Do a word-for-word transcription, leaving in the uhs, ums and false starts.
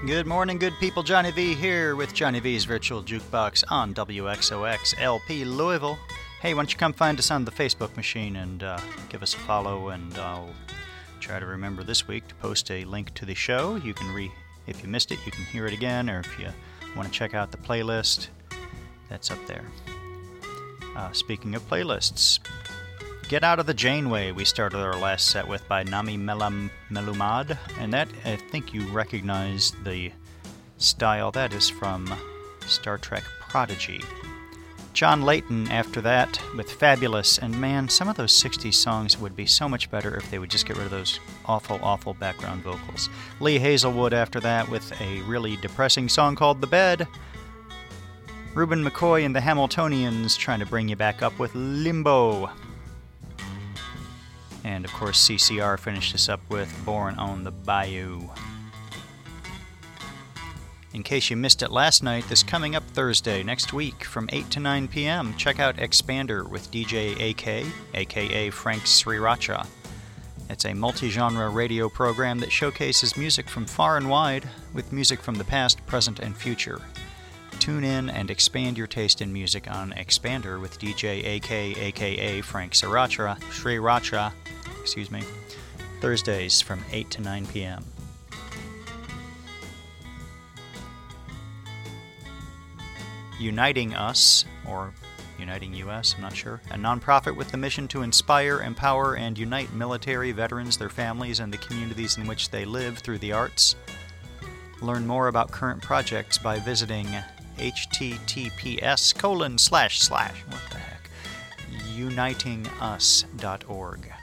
Good morning, good people. Johnny V here with Johnny V's Virtual Jukebox on W X O X L P Louisville. Hey, why don't you come find us on the Facebook machine and uh, give us a follow, and I'll try to remember this week to post a link to the show. You can re if you missed it, you can hear it again, or if you want to check out the playlist, that's up there. Uh, speaking of playlists, Get Out of the Janeway we started our last set with by Nami Melam Melumad, and that, I think you recognize the style. That is from Star Trek Prodigy. John Layton after that with Fabulous, and man, some of those sixties songs would be so much better if they would just get rid of those awful, awful background vocals. Lee Hazelwood after that with a really depressing song called The Bed. Reuben McCoy and the Hamiltonians trying to bring you back up with Limbo. And of course C C R finished us up with Born on the Bayou. In case you missed it last night, this coming up Thursday, next week, from eight to nine p.m., check out Expander with D J A K, a k a. Frank Sriracha. It's a multi-genre radio program that showcases music from far and wide, with music from the past, present, and future. Tune in and expand your taste in music on Expander with D J A K, a k a. Frank Sriracha, Sriracha, excuse me, Thursdays from eight to nine p.m. Uniting Us, or Uniting U S, I'm not sure, a nonprofit with the mission to inspire, empower, and unite military veterans, their families, and the communities in which they live through the arts. Learn more about current projects by visiting https colon slash slash, what the heck, uniting us dot org.